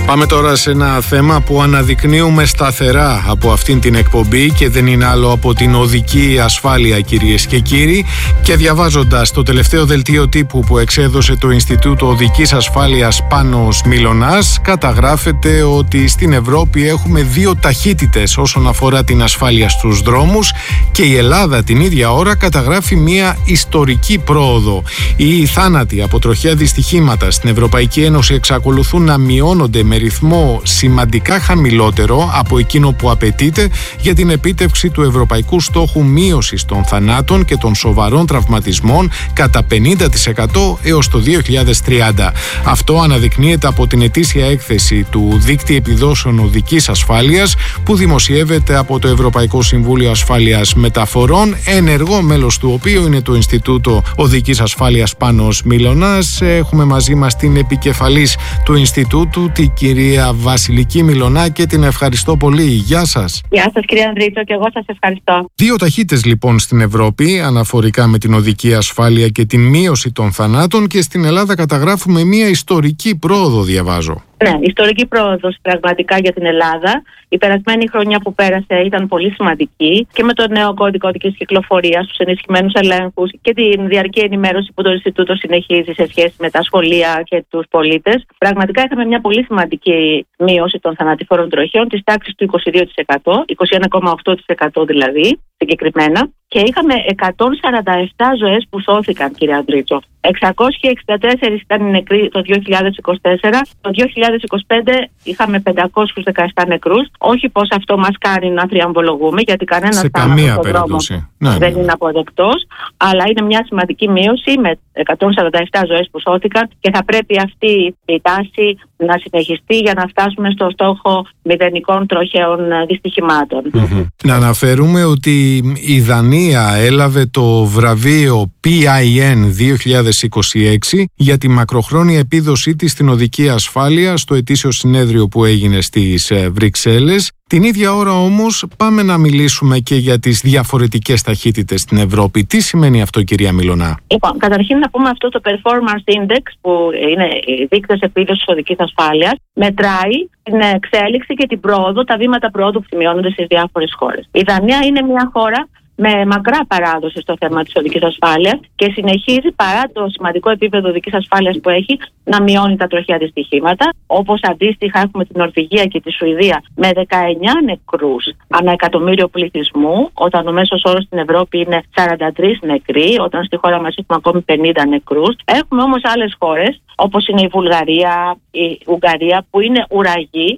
Πάμε τώρα σε ένα θέμα που αναδεικνύουμε σταθερά από αυτήν την εκπομπή και δεν είναι άλλο από την οδική ασφάλεια, κυρίες και κύριοι. Και διαβάζοντας το τελευταίο δελτίο τύπου που εξέδωσε το Ινστιτούτο Οδικής Ασφάλειας Πάνος Μιλωνάς, καταγράφεται ότι στην Ευρώπη έχουμε 2 ταχύτητες όσον αφορά την ασφάλεια στους δρόμους και η Ελλάδα την ίδια ώρα καταγράφει μια ιστορική πρόοδο. Οι θάνατοι από τροχαία δυστυχήματα στην Ευρωπαϊκή Ένωση εξακολουθούν να μειώνονται με ρυθμό σημαντικά χαμηλότερο από εκείνο που απαιτείται για την επίτευξη του ευρωπαϊκού στόχου μείωσης των θανάτων και των σοβαρών τραυματισμών κατά 50% έως το 2030. Αυτό αναδεικνύεται από την ετήσια έκθεση του Δίκτυ Επιδόσεων Οδικής Ασφάλειας που δημοσιεύεται από το Ευρωπαϊκό Συμβούλιο Ασφάλειας Μεταφορών, ενεργό μέλος του οποίου είναι το Ινστιτούτο Οδικής Ασφάλειας Πάνος Μιλωνάς. Έχουμε μαζί μας την επικεφαλής του Ινστιτούτου, την κυρία Βασιλική Μιλωνά, και την ευχαριστώ πολύ. Γεια σας. Γεια σας κύριε Ανδρίτσο, και εγώ σας ευχαριστώ. 2 ταχύτητες λοιπόν στην Ευρώπη αναφορικά με την οδική ασφάλεια και την μείωση των θανάτων, και στην Ελλάδα καταγράφουμε μια ιστορική πρόοδο, διαβάζω. Ναι, ιστορική πρόοδος πραγματικά για την Ελλάδα. Η περασμένη χρονιά που πέρασε ήταν πολύ σημαντική και με το νέο κώδικο οδικής κυκλοφορίας, τους ενισχυμένους ελέγχους και την διαρκή ενημέρωση που το Ινστιτούτο συνεχίζει σε σχέση με τα σχολεία και τους πολίτες. Πραγματικά είχαμε μια πολύ σημαντική μείωση των θανατηφόρων τροχαίων της τάξης του 22%, 21,8% δηλαδή συγκεκριμένα. Και είχαμε 147 ζωές που σώθηκαν, κύριε Ανδρίτσο. 664 ήταν οι νεκροί το 2024. Το 2025 είχαμε 517 νεκρούς. Όχι πως αυτό μας κάνει να θριαμβολογούμε, γιατί κανένας θάνατος στον δρόμο δεν είναι αποδεκτός. Αλλά είναι μια σημαντική μείωση με 147 ζωές που σώθηκαν και θα πρέπει αυτή η τάση να συνεχιστεί για να φτάσουμε στο στόχο μηδενικών τροχαίων δυστυχημάτων. Να αναφέρουμε ότι η Δανία έλαβε το βραβείο PIN 2026 για τη μακροχρόνια επίδοσή της στην οδική ασφάλεια στο ετήσιο συνέδριο που έγινε στις Βρυξέλλες. Την ίδια ώρα όμως πάμε να μιλήσουμε και για τις διαφορετικές ταχύτητες στην Ευρώπη. Τι σημαίνει αυτό, κυρία Μιλωνά? Λοιπόν, καταρχήν να πούμε αυτό το Performance Index, που είναι οι δείκτες επίδοσης οδικής ασφάλειας, μετράει την εξέλιξη και την πρόοδο, τα βήματα πρόοδου που σημειώνονται στις διάφορες χώρες. Η Δανία είναι μια χώρα με μακρά παράδοση στο θέμα της οδικής ασφάλειας και συνεχίζει, παρά το σημαντικό επίπεδο οδικής ασφάλειας που έχει, να μειώνει τα τροχαία δυστυχήματα. Όπως αντίστοιχα έχουμε την Νορβηγία και τη Σουηδία με 19 νεκρούς ανά εκατομμύριο πληθυσμού, όταν ο μέσος όρος στην Ευρώπη είναι 43 νεκροί, όταν στη χώρα μας έχουμε ακόμη 50 νεκρούς. Έχουμε όμως άλλες χώρες, όπως είναι η Βουλγαρία, η Ουγγαρία, που είναι ουραγοί,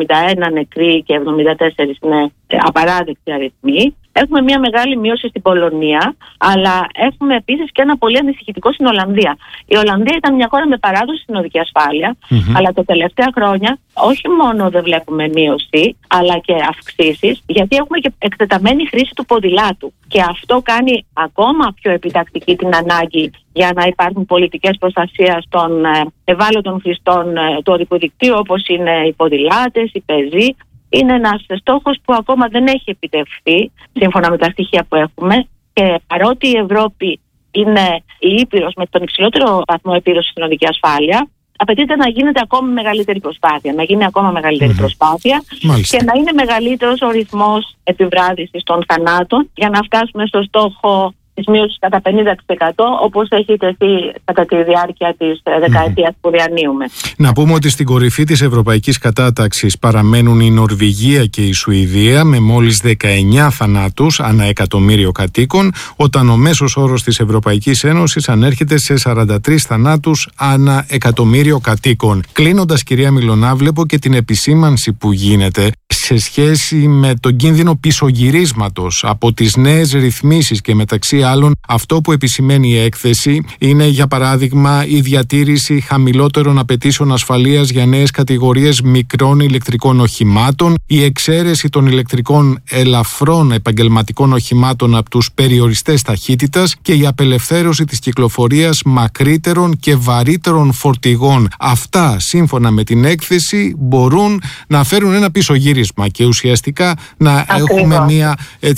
71 νεκροί και 74 είναι απαράδεκτοι αριθμοί. Έχουμε μια μεγάλη μείωση στην Πολωνία, αλλά έχουμε επίσης και ένα πολύ ανησυχητικό στην Ολλανδία. Η Ολλανδία ήταν μια χώρα με παράδοση στην οδική ασφάλεια, αλλά τα τελευταία χρόνια όχι μόνο δεν βλέπουμε μείωση, αλλά και αυξήσεις, γιατί έχουμε και εκτεταμένη χρήση του ποδηλάτου. Και αυτό κάνει ακόμα πιο επιτακτική την ανάγκη για να υπάρχουν πολιτικές προστασίας των ευάλωτων χρηστών του οδικού δικτύου, όπως είναι οι ποδηλάτες, οι πεζοί. Είναι ένας στόχος που ακόμα δεν έχει επιτευχθεί σύμφωνα με τα στοιχεία που έχουμε, και παρότι η Ευρώπη είναι η ήπειρος με τον υψηλότερο βαθμό επίδοσης στην οδική ασφάλεια, απαιτείται να γίνεται ακόμη μεγαλύτερη προσπάθεια, να γίνει ακόμα μεγαλύτερη προσπάθεια. Μάλιστα. Και να είναι μεγαλύτερος ο ρυθμός επιβράδυσης των θανάτων για να φτάσουμε στο στόχο της μείωσης κατά 50%, όπως έχει τεθεί κατά τη διάρκεια της δεκαετίας που διανύουμε. Να πούμε ότι στην κορυφή της ευρωπαϊκής κατάταξης παραμένουν η Νορβηγία και η Σουηδία με μόλις 19 θανάτους ανά εκατομμύριο κατοίκων, όταν ο μέσος όρος της Ευρωπαϊκής Ένωσης ανέρχεται σε 43 θανάτους ανά εκατομμύριο κατοίκων. Κλείνοντας, κυρία Μιλωνά, βλέπω και την επισήμανση που γίνεται σε σχέση με τον κίνδυνο πισωγυρίσματος από τις νέες ρυθμίσεις, και μεταξύ άλλων αυτό που επισημαίνει η έκθεση είναι, για παράδειγμα, η διατήρηση χαμηλότερων απαιτήσεων ασφαλείας για νέες κατηγορίες μικρών ηλεκτρικών οχημάτων, η εξαίρεση των ηλεκτρικών ελαφρών επαγγελματικών οχημάτων από τους περιοριστές ταχύτητας και η απελευθέρωση της κυκλοφορίας μακρύτερων και βαρύτερων φορτηγών. Αυτά, σύμφωνα με την έκθεση, μπορούν να φέρουν ένα πισωγύρισμα και ουσιαστικά να έχουμε μια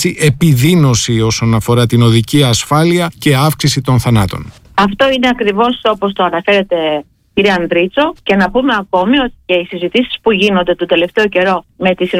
επιδείνωση όσον αφορά την οδική ασφάλεια και αύξηση των θανάτων. Αυτό είναι ακριβώς όπως το αναφέρετε, κύριε Ανδρίτσο, και να πούμε ακόμη ότι και οι συζητήσεις που γίνονται τον τελευταίο καιρό με τις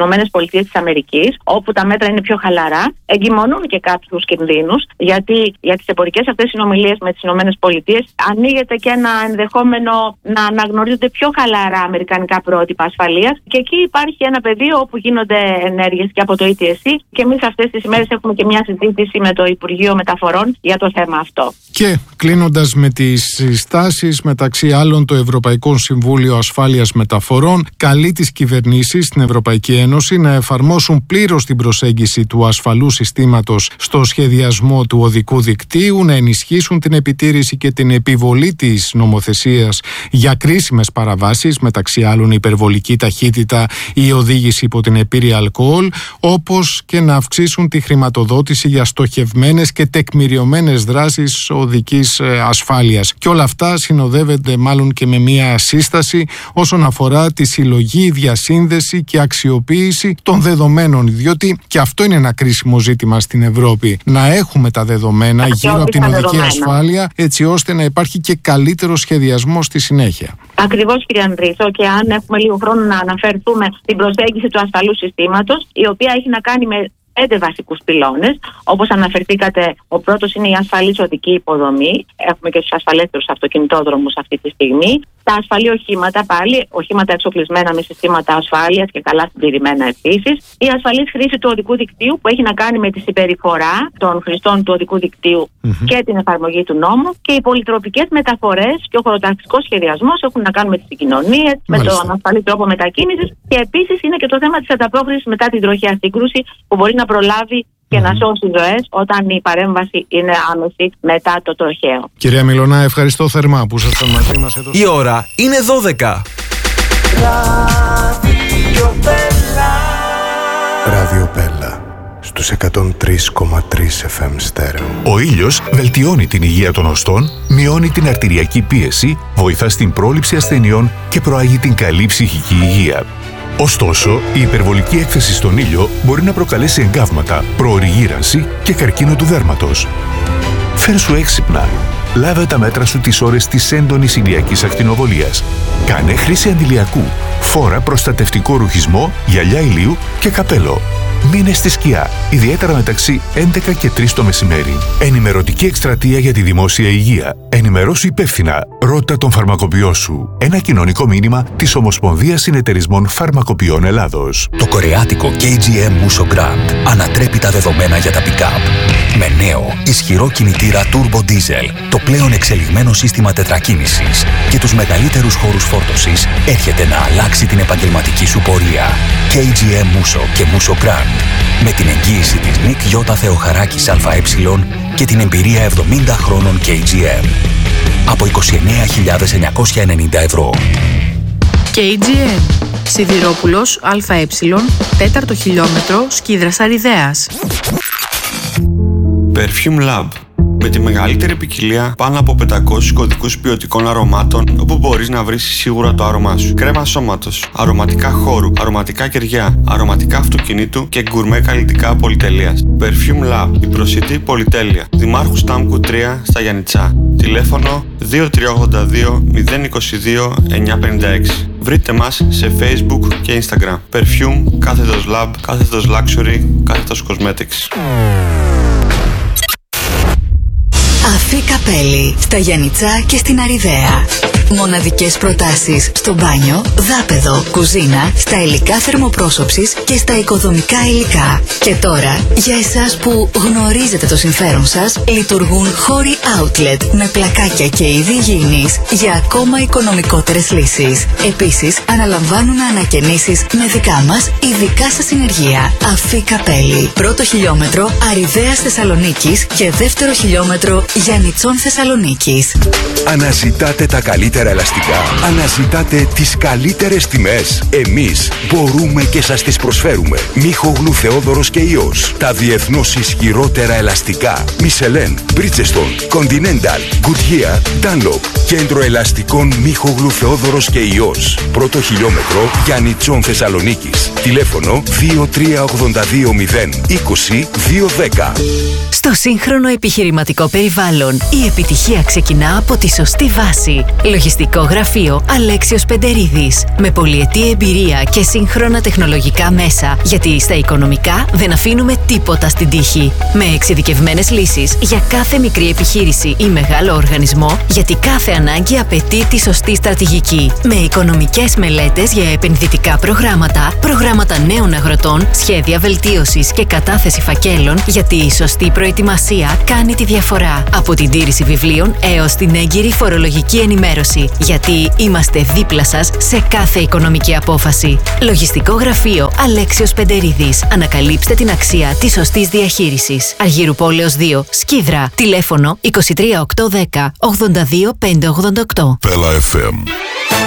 ΗΠΑ, όπου τα μέτρα είναι πιο χαλαρά, εγκυμονούν και κάποιους κινδύνους, γιατί για τις εμπορικές αυτές συνομιλίες με τις ΗΠΑ ανοίγεται και ένα ενδεχόμενο να αναγνωρίζονται πιο χαλαρά αμερικανικά πρότυπα ασφαλείας, και εκεί υπάρχει ένα πεδίο όπου γίνονται ενέργειες και από το ETSC, και εμείς αυτές τις ημέρες έχουμε και μια συζήτηση με το Υπουργείο Μεταφορών για το θέμα αυτό. Και κλείνοντας με τις συστάσεις, μεταξύ άλλων, το Ευρωπαϊκό Συμβούλιο Ασφάλειας Μεταφορών καλεί τις κυβερνήσεις στην Ευρωπαϊκή Ένωση να εφαρμόσουν πλήρως την προσέγγιση του ασφαλού συστήματος στο σχεδιασμό του οδικού δικτύου, να ενισχύσουν την επιτήρηση και την επιβολή της νομοθεσίας για κρίσιμες παραβάσεις, μεταξύ άλλων υπερβολική ταχύτητα ή οδήγηση υπό την επίρρεια αλκοόλ, όπως και να αυξήσουν τη χρηματοδότηση για στοχευμένες και τεκμηριωμένες δράσεις οδικής ασφάλειας. Και όλα αυτά συνοδεύονται μάλλον και με μια σύσταση όσον αφορά τη συλλογή, διασύνδεση και αξιοποίηση των δεδομένων, διότι και αυτό είναι ένα κρίσιμο ζήτημα στην Ευρώπη, να έχουμε τα δεδομένα γύρω από την οδική ασφάλεια, έτσι ώστε να υπάρχει και καλύτερο σχεδιασμό στη συνέχεια. Ακριβώς, κύριε Ανδρίσο, και αν έχουμε λίγο χρόνο να αναφερθούμε στην προσέγγιση του ασφαλού συστήματος, η οποία έχει να κάνει με 5 βασικούς πυλώνες. Όπως αναφερθήκατε, ο πρώτος είναι η ασφαλής οδική υποδομή. Έχουμε και τους ασφαλέστερους αυτοκινητόδρομους αυτή τη στιγμή. Τα ασφαλή οχήματα, πάλι, οχήματα εξοπλισμένα με συστήματα ασφάλειας και καλά συντηρημένα επίσης. Η ασφαλής χρήση του οδικού δικτύου, που έχει να κάνει με τη συμπεριφορά των χρηστών του οδικού δικτύου και την εφαρμογή του νόμου. Και οι πολυτροπικές μεταφορές και ο χωροταξικός σχεδιασμός έχουν να κάνουν με τις συγκοινωνίες, με τον ασφαλή τρόπο μετακίνησης. Και επίσης είναι και το θέμα της ανταπόκρισης μετά την τροχαία σύγκρουση, που μπορεί να προλάβει και να σώσει ζωές όταν η παρέμβαση είναι άμεση μετά το τροχαίο. Κυρία Μιλωνά, ευχαριστώ θερμά που ήσασταν μαζί μας εδώ. Η ώρα είναι 12. Ράδιο Πέλα στους 103,3 FM στέρεο. Ο ήλιος βελτιώνει την υγεία των οστών, μειώνει την αρτηριακή πίεση, βοηθά στην πρόληψη ασθενειών και προάγει την καλή ψυχική υγεία. Ωστόσο, η υπερβολική έκθεση στον ήλιο μπορεί να προκαλέσει εγκάβματα, προωρή γύρανση και καρκίνο του δέρματος. Φέρσου έξυπνα. Λάβε τα μέτρα σου τις ώρες της έντονης ηλιακής ακτινοβολίας. Κάνε χρήση αντιλιακού. Φόρα προστατευτικό ρουχισμό, γυαλιά ηλίου και καπέλο. Μείνε στη σκιά, ιδιαίτερα μεταξύ 11 και 3 το μεσημέρι. Ενημερωτική εκστρατεία για τη δημόσια υγεία. Ενημερώσου υπεύθυνα. Ρώτα τον φαρμακοποιό σου. Ένα κοινωνικό μήνυμα της Ομοσπονδίας Συνεταιρισμών Φαρμακοποιών Ελλάδος. Το κορεάτικο KGM Musso Grand ανατρέπει τα δεδομένα για τα pick-up. Με νέο, ισχυρό κινητήρα Turbo Diesel, το πλέον εξελιγμένο σύστημα τετρακίνησης και τους μεγαλύτερους χώρους φόρτωσης, έρχεται να αλλάξει την επαγγελματική σου πορεία. KGM Musso και Musso Grand. Με την εγγύηση της Nick J. Θεοχαράκης ΑΕ και την εμπειρία 70 χρόνων KGM. Από 29.990 ευρώ. KGM. Σιδηρόπουλος ΑΕ, 4ο χιλιόμετρο, Σκίδρας Αριδέας. Perfume Lab. Με τη μεγαλύτερη ποικιλία πάνω από 500 κωδικούς ποιοτικών αρωμάτων, όπου μπορείς να βρεις σίγουρα το άρωμά σου. Κρέμα σώματος, αρωματικά χώρου, αρωματικά κεριά, αρωματικά αυτοκινήτου και γκουρμέ καλλιτικά πολυτελείας. Perfume Lab, η προσιτή πολυτέλεια. Δημάρχου Στάμκου 3 στα Γιαννιτσά. Τηλέφωνο 2382 022 956. Βρείτε μας σε Facebook και Instagram. Perfume, κάθετος Lab, κάθετος Luxury, κάθετος Cosmetics. Αφή Καπέλη, στα Γιαννιτσά και στην Αριδαία. Μοναδικές προτάσεις στο μπάνιο, δάπεδο, κουζίνα, στα υλικά θερμοπρόσωψης και στα οικοδομικά υλικά. Και τώρα, για εσάς που γνωρίζετε το συμφέρον σας, λειτουργούν χώροι outlet με πλακάκια και είδη υγιεινής για ακόμα οικονομικότερες λύσεις. Επίσης, αναλαμβάνουν ανακαινήσεις με δικά μας ειδικά σας συνεργεία. Αφή Καπέλη, πρώτο χιλιόμετρο Αριδαίας Θεσσαλονίκης και δεύτερο χιλιόμετρο Γιαννιτσών Θεσσαλονίκης. Αναζητάτε τα καλύτερα ελαστικά. Αναζητάτε τις καλύτερες τιμές. Εμείς μπορούμε και σας τις προσφέρουμε. Μίχογλου Θεόδωρος και Ιός. Τα διεθνώς ισχυρότερα ελαστικά. Michelin, Bridgestone, Continental, Goodyear, Dunlop. Κέντρο ελαστικών Μίχογλου Θεόδωρος και Ιός. Πρώτο χιλιόμετρο Γιαννιτσών Θεσσαλονίκης. Τηλέφωνο 2382 020 210. Στο σύγχρονο επιχειρηματικό περιβάλλον περιβάλλον. Η επιτυχία ξεκινά από τη σωστή βάση. Λογιστικό γραφείο Αλέξιος Πεντερίδης. Με πολυετή εμπειρία και σύγχρονα τεχνολογικά μέσα. Γιατί στα οικονομικά δεν αφήνουμε τίποτα στην τύχη. Με εξειδικευμένες λύσεις για κάθε μικρή επιχείρηση ή μεγάλο οργανισμό. Γιατί κάθε ανάγκη απαιτεί τη σωστή στρατηγική. Με οικονομικές μελέτες για επενδυτικά προγράμματα, προγράμματα νέων αγροτών, σχέδια βελτίωσης και κατάθεση φακέλων, γιατί η σωστή προετοιμασία κάνει τη διαφορά. Από την τήρηση βιβλίων έως την έγκυρη φορολογική ενημέρωση. Γιατί είμαστε δίπλα σας σε κάθε οικονομική απόφαση. Λογιστικό γραφείο Αλέξιος Πεντερίδης. Ανακαλύψτε την αξία της σωστής διαχείρισης. Αργύρου Πόλεως 2, Σκίδρα. Τηλέφωνο 23 810 82 588. Πέλα FM.